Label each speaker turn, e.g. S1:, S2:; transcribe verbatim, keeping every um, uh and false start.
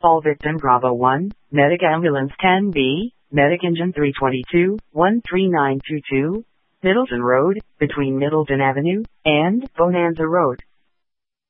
S1: All victim Bravo one, Medic Ambulance ten B, Medic Engine three twenty-two, one three nine two two, Middleton Road, between Middleton Avenue and Bonanza Road.